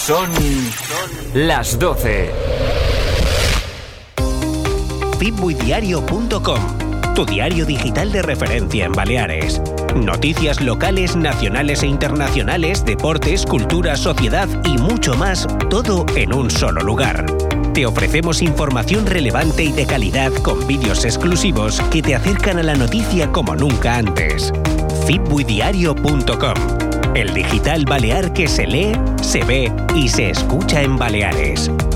Son las 12. Fitbuidiario.com, tu diario digital de referencia en Baleares. Noticias locales, nacionales e internacionales, deportes, cultura, sociedad y mucho más, todo en un solo lugar. Te ofrecemos información relevante y de calidad con vídeos exclusivos que te acercan a la noticia como nunca antes. Fitbuidiario.com, el digital balear que se lee, se ve y se escucha en Baleares.